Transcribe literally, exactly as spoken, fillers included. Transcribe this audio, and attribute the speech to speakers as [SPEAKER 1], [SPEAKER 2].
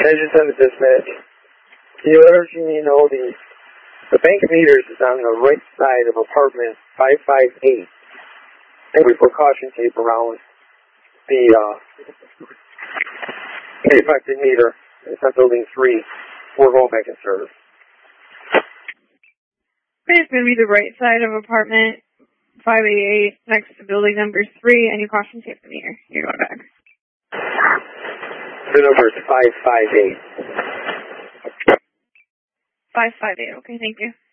[SPEAKER 1] Attention center dispatch. Can you let our G know the, the bank of meters is on the right side of apartment five five eight. And we put caution tape around the, uh, the affected meter. It's on building three. We're going back in service.
[SPEAKER 2] It's going to be the right side of apartment five eighty-eight next to building number three, and you caution tape the meter. You're going back.
[SPEAKER 1] The number is five five eight.
[SPEAKER 2] five five eight, okay, thank you.